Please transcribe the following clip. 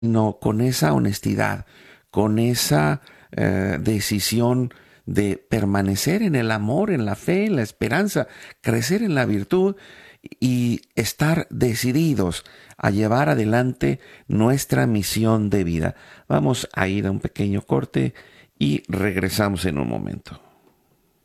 sino con esa honestidad, con esa decisión de permanecer en el amor, en la fe, en la esperanza, crecer en la virtud y estar decididos a llevar adelante nuestra misión de vida. Vamos a ir a un pequeño corte y regresamos en un momento.